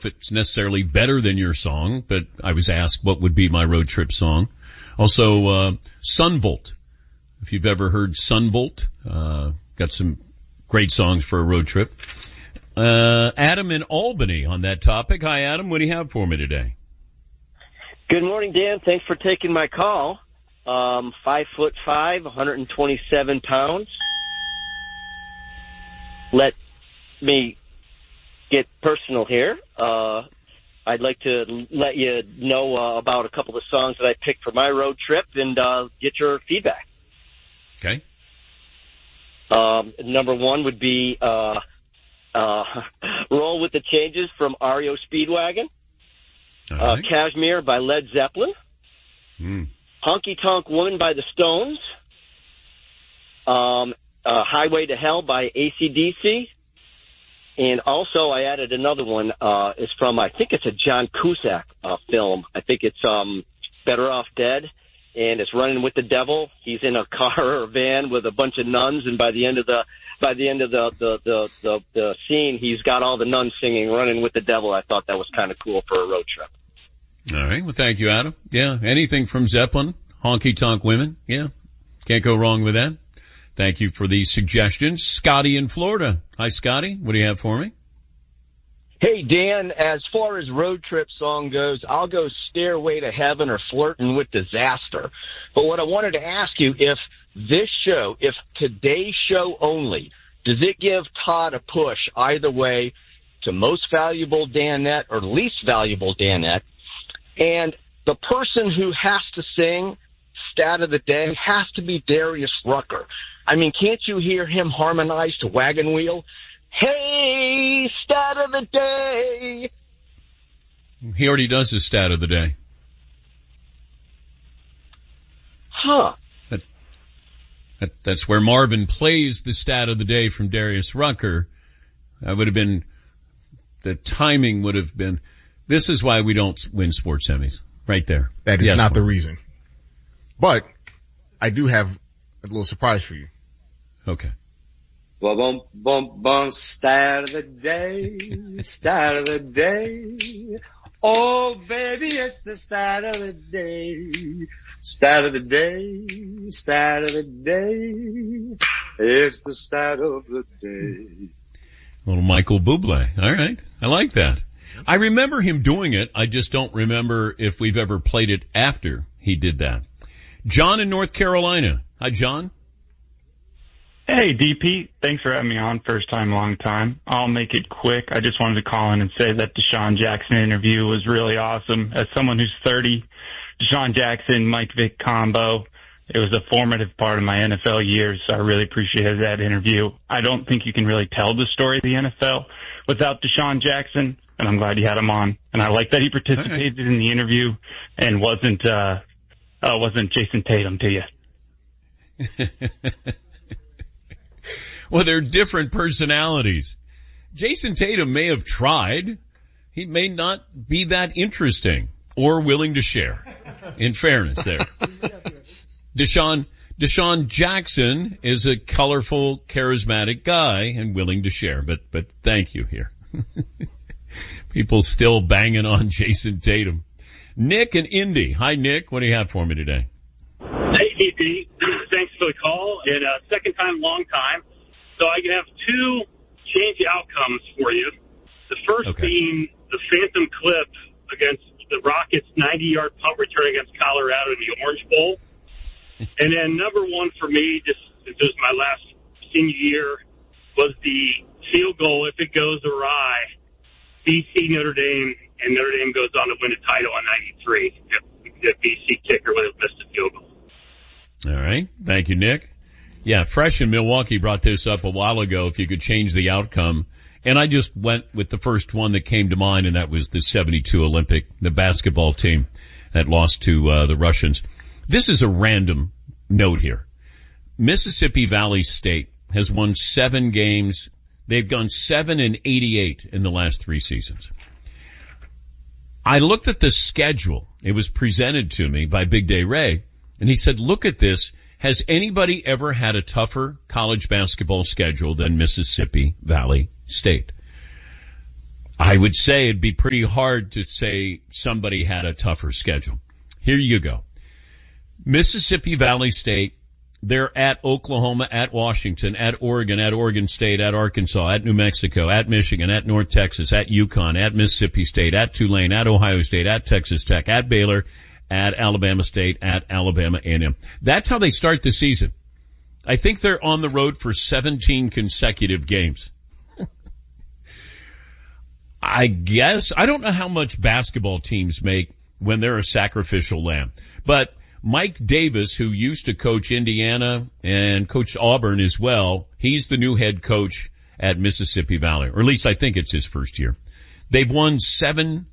if it's necessarily better than your song, but I was asked what would be my road trip song. Also, Sunvolt. If you've ever heard Sunvolt, got some great songs for a road trip. Adam in Albany on that topic. Hi, Adam. What do you have for me today? Good morning, Dan. Thanks for taking my call. 5'5", 127 pounds. Let me get personal here. I'd like to let you know about a couple of songs that I picked for my road trip and get your feedback. Okay. Number one would be Roll with the Changes from REO Speedwagon. Right. Kashmir by Led Zeppelin. Honky Tonk Woman by the Stones. Highway to Hell by AC/DC. And also I added another one. It's from, I think it's a John Cusack film. I think it's Better Off Dead. And it's Running with the Devil. He's in a car or a van with a bunch of nuns, and by the end of the scene, he's got all the nuns singing Running with the Devil. I thought that was kind of cool for a road trip. All right. Well, thank you, Adam. Yeah. Anything from Zeppelin, Honky Tonk Women. Yeah. Can't go wrong with that. Thank you for these suggestions. Scotty in Florida. Hi, Scotty. What do you have for me? Hey, Dan, as far as road trip song goes, I'll go Stairway to Heaven or Flirting with Disaster. But what I wanted to ask you, if today's show only, does it give Todd a push either way to most valuable Danette or least valuable Danette? And the person who has to sing Stat of the Day has to be Darius Rucker. I mean, can't you hear him harmonize to Wagon Wheel? Hey, Stat of the Day. He already does his Stat of the Day. Huh. That's where Marvin plays the Stat of the Day from Darius Rucker. That would have been, the timing would have been, this is why we don't win sports semis. Right there. That is not the reason. But I do have a little surprise for you. Okay. Bum, bum, bum, Stat of the Day, Stat of the Day. Oh, baby, it's the Stat of the Day. Stat of the Day, Stat of the Day. It's the Stat of the Day. Little Michael Bublé. All right. I like that. I remember him doing it. I just don't remember if we've ever played it after he did that. John in North Carolina. Hi, John. Hey, DP. Thanks for having me on. First time, long time. I'll make it quick. I just wanted to call in and say that Deshaun Jackson interview was really awesome. As someone who's 30, Deshaun Jackson, Mike Vick combo, it was a formative part of my NFL years, so I really appreciated that interview. I don't think you can really tell the story of the NFL without Deshaun Jackson, and I'm glad you had him on. And I like that he participated in the interview and wasn't Jason Tatum to you. Well, they're different personalities. Jason Tatum may have tried. He may not be that interesting or willing to share. In fairness there. Deshaun Jackson is a colorful, charismatic guy and willing to share, but thank you here. People still banging on Jason Tatum. Nick and Indy. Hi, Nick. What do you have for me today? Hey, DP. Thanks for the call. And second time, long time. So I have two change outcomes for you. The first being the Phantom Clip against the Rockets' 90-yard punt return against Colorado in the Orange Bowl. And then number one for me, just since it was my last senior year, was the field goal, if it goes awry, BC Notre Dame, and Notre Dame goes on to win a title in 93. The BC kicker would have missed a field goal. All right. Thank you, Nick. Yeah, Fresh in Milwaukee brought this up a while ago, if you could change the outcome. And I just went with the first one that came to mind, and that was the 72 Olympic, the basketball team that lost to the Russians. This is a random note here. Mississippi Valley State has won 7 games. They've gone 7-88 in the last 3 seasons. I looked at the schedule. It was presented to me by Big Day Ray, and he said, look at this. Has anybody ever had a tougher college basketball schedule than Mississippi Valley State? I would say it'd be pretty hard to say somebody had a tougher schedule. Here you go. Mississippi Valley State, they're at Oklahoma, at Washington, at Oregon State, at Arkansas, at New Mexico, at Michigan, at North Texas, at UConn, at Mississippi State, at Tulane, at Ohio State, at Texas Tech, at Baylor, at Alabama State, at Alabama A&M. That's how they start the season. I think they're on the road for 17 consecutive games. I guess, I don't know how much basketball teams make when they're a sacrificial lamb, but Mike Davis, who used to coach Indiana and coached Auburn as well, he's the new head coach at Mississippi Valley, or at least I think it's his first year. They've won seven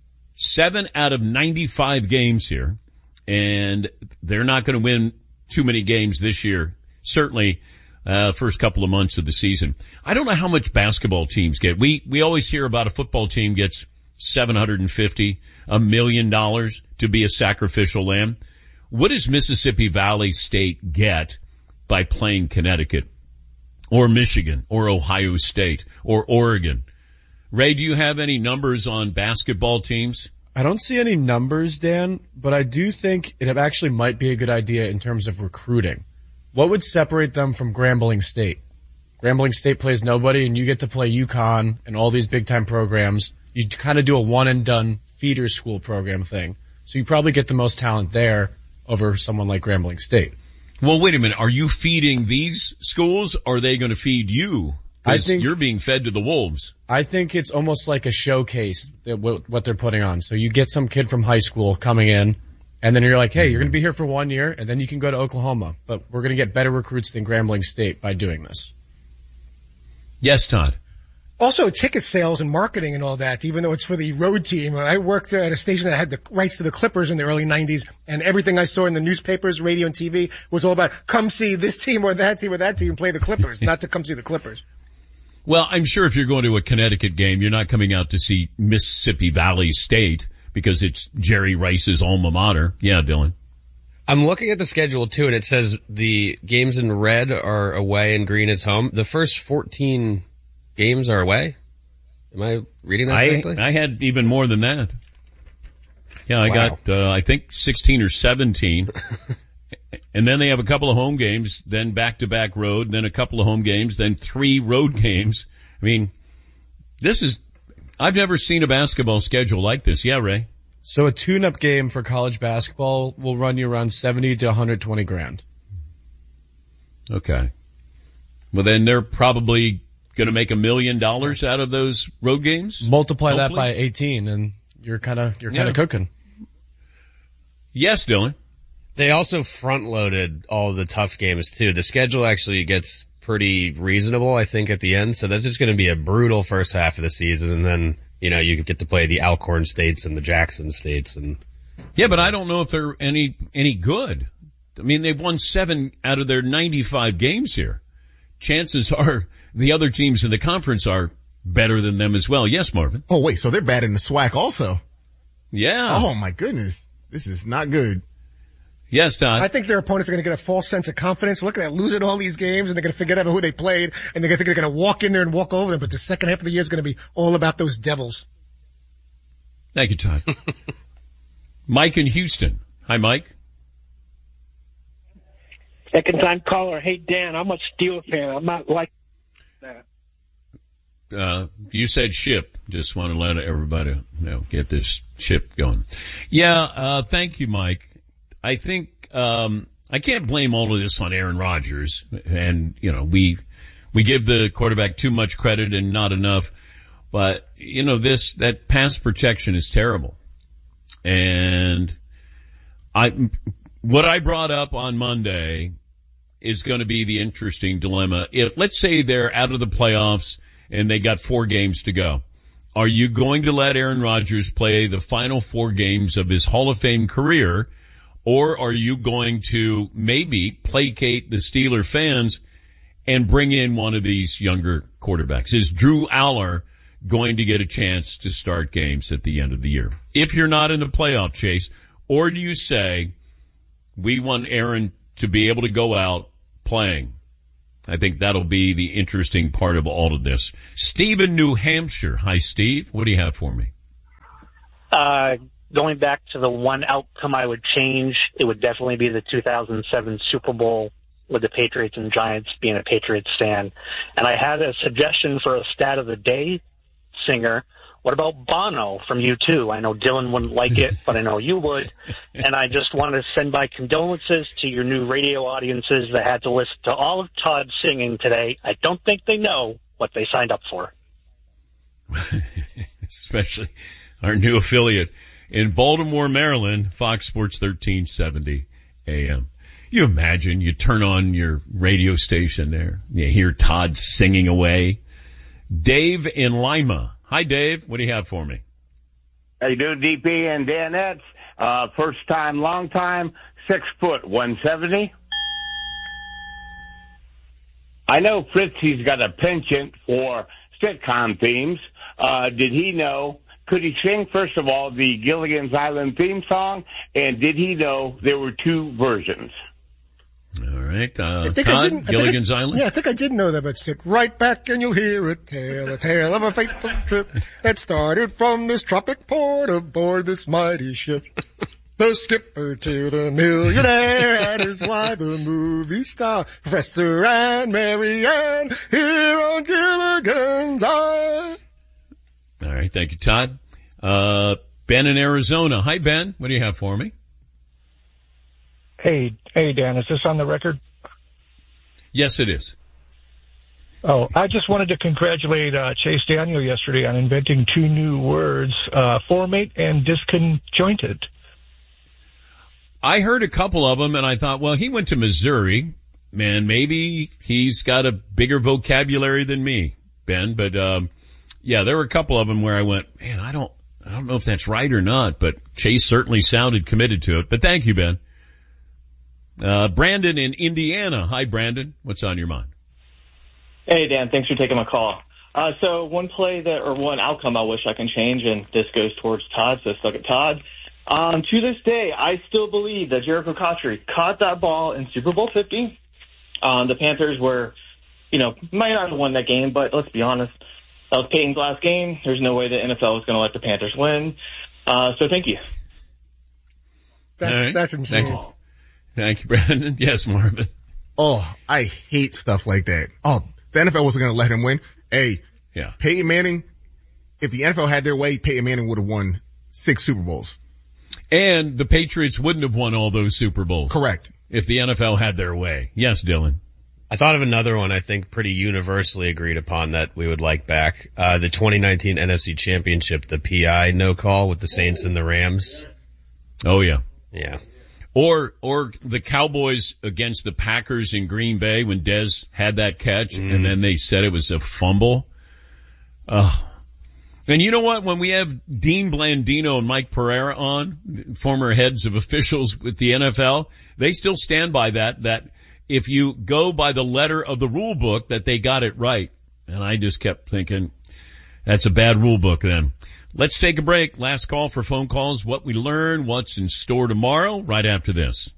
out of 95 games here, and they're not going to win too many games this year. Certainly, first couple of months of the season. I don't know how much basketball teams get. We always hear about a football team gets $750, $1 million to be a sacrificial lamb. What does Mississippi Valley State get by playing Connecticut or Michigan or Ohio State or Oregon? Ray, do you have any numbers on basketball teams? I don't see any numbers, Dan, but I do think it actually might be a good idea in terms of recruiting. What would separate them from Grambling State? Grambling State plays nobody, and you get to play UConn and all these big-time programs. You kind of do a one-and-done feeder school program thing. So you probably get the most talent there over someone like Grambling State. Well, wait a minute. Are you feeding these schools, or are they going to feed you? I think you're being fed to the wolves. I think it's almost like a showcase, what they're putting on. So you get some kid from high school coming in, and then you're like, hey, you're going to be here for 1 year, and then you can go to Oklahoma. But we're going to get better recruits than Grambling State by doing this. Yes, Todd. Also, ticket sales and marketing and all that, even though it's for the road team. I worked at a station that had the rights to the Clippers in the early 90s, and everything I saw in the newspapers, radio, and TV was all about come see this team or that team play the Clippers, not to come see the Clippers. Well, I'm sure if you're going to a Connecticut game, you're not coming out to see Mississippi Valley State because it's Jerry Rice's alma mater. Yeah, Dylan. I'm looking at the schedule too, and it says the games in red are away and green is home. The first 14 games are away? Am I reading that correctly? I had even more than that. Yeah, I got, I think 16 or 17. And then they have a couple of home games, then back-to-back road, then a couple of home games, then 3 road games. I mean, I've never seen a basketball schedule like this. Yeah, Ray? So a tune-up game for college basketball will run you around 70 to 120 grand. Okay. Well, then they're probably going to make $1 million out of those road games? Multiply that by 18 and you're kind of cooking. Yes, Dylan. They also front-loaded all the tough games too. The schedule actually gets pretty reasonable, I think, at the end. So that's just going to be a brutal first half of the season, and then you get to play the Alcorn States and the Jackson States, and yeah, but I don't know if they're any good. I mean, they've won 7 out of their 95 games here. Chances are the other teams in the conference are better than them as well. Yes, Marvin. Oh wait, so they're bad in the SWAC also? Yeah. Oh my goodness, this is not good. Yes, Todd. I think their opponents are going to get a false sense of confidence. Look at that, losing all these games, and they're going to forget about who they played, and they're going to think they're going to walk in there and walk over them. But the second half of the year is going to be all about those Devils. Thank you, Todd. Mike in Houston. Hi, Mike. Second time caller. Hey, Dan, I'm a Steeler fan. I'm not like that. You said ship. Just want to let everybody get this ship going. Yeah, thank you, Mike. I think, I can't blame all of this on Aaron Rodgers. And, we give the quarterback too much credit and not enough. But, that pass protection is terrible. And what I brought up on Monday is going to be the interesting dilemma. If, let's say they're out of the playoffs and they got 4 games to go. Are you going to let Aaron Rodgers play the final 4 games of his Hall of Fame career? Or are you going to maybe placate the Steeler fans and bring in one of these younger quarterbacks? Is Drew Aller going to get a chance to start games at the end of the year? If you're not in the playoff chase, or do you say, we want Aaron to be able to go out playing? I think that'll be the interesting part of all of this. Steve in New Hampshire. Hi, Steve. What do you have for me? Going back to the one outcome I would change, it would definitely be the 2007 Super Bowl with the Patriots and Giants, being a Patriots fan. And I had a suggestion for a stat of the day singer. What about Bono from U2? I know Dylan wouldn't like it, but I know you would. And I just want to send my condolences to your new radio audiences that had to listen to all of Todd singing today. I don't think they know what they signed up for. Especially our new affiliate in Baltimore, Maryland, Fox Sports 1370 AM. You imagine you turn on your radio station there, you hear Todd singing away. Dave in Lima. Hi, Dave. What do you have for me? How you doing, DP and Danettes? First time, long time, 6 foot, 170. I know Fritzy's got a penchant for sitcom themes. Did he know? Could he sing, first of all, the Gilligan's Island theme song? And did he know there were 2 versions? All right. Todd, Gilligan's Island? Yeah, I think I did know that, but stick right back and you'll hear a tale of a fateful trip that started from this tropic port aboard this mighty ship. The skipper to the millionaire and his wife, the movie star, Professor and Mary Ann, here on Gilligan's Island. All right. Thank you, Todd. Ben in Arizona. Hi, Ben. What do you have for me? Hey, Dan, is this on the record? Yes, it is. Oh, I just wanted to congratulate Chase Daniel yesterday on inventing 2 new words, formate and disconjointed. I heard a couple of them, and I thought, well, he went to Missouri. Man, maybe he's got a bigger vocabulary than me, Ben. But yeah, there were a couple of them where I went, man, I don't know if that's right or not, but Chase certainly sounded committed to it. But thank you, Ben. Brandon in Indiana. Hi, Brandon. What's on your mind? Hey, Dan. Thanks for taking my call. So one outcome I wish I can change, and this goes towards Todd, so stuck at Todd. To this day, I still believe that Jericho Cotchery caught that ball in Super Bowl 50. The Panthers were, might not have won that game, but let's be honest. That was Peyton's last game. There's no way the NFL was going to let the Panthers win. So thank you. That's insane. Thank you, Brandon. Yes, Marvin. Oh, I hate stuff like that. Oh, the NFL wasn't going to let him win. Hey, yeah. Peyton Manning, if the NFL had their way, Peyton Manning would have won 6 Super Bowls. And the Patriots wouldn't have won all those Super Bowls. Correct. If the NFL had their way. Yes, Dylan. I thought of another one I think pretty universally agreed upon that we would like back. The 2019 NFC Championship, the PI no call with the Saints and the Rams. Oh, yeah. Yeah. Or the Cowboys against the Packers in Green Bay when Dez had that catch and then they said it was a fumble. And you know what? When we have Dean Blandino and Mike Pereira on, former heads of officials with the NFL, they still stand by that if you go by the letter of the rule book that they got it right. And I just kept thinking, that's a bad rule book then. Let's take a break. Last call for phone calls. What we learn, what's in store tomorrow, right after this.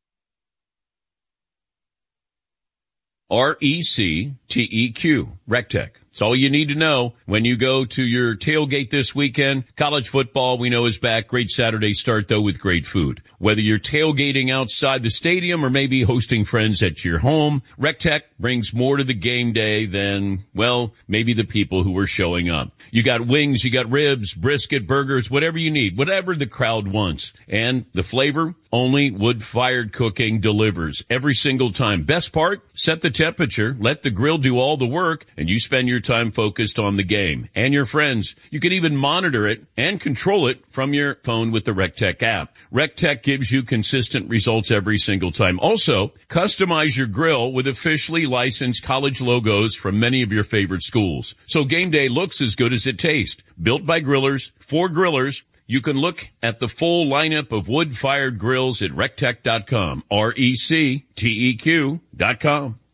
RECTEQ, RecTech. It's all you need to know when you go to your tailgate this weekend. College football, we know, is back. Great Saturday start, though, with great food. Whether you're tailgating outside the stadium or maybe hosting friends at your home, RecTech brings more to the game day than, well, maybe the people who are showing up. You got wings, you got ribs, brisket, burgers, whatever you need, whatever the crowd wants. And the flavor, only wood-fired cooking delivers every single time. Best part, set the temperature, let the grill do all the work, and you spend your time focused on the game and your friends. You can even monitor it and control it from your phone with the RecTech app. RecTech gives you consistent results every single time. Also, customize your grill with officially licensed college logos from many of your favorite schools. So game day looks as good as it tastes. Built by grillers, for grillers. You can look at the full lineup of wood-fired grills at rectech.com, RECTEQ.com.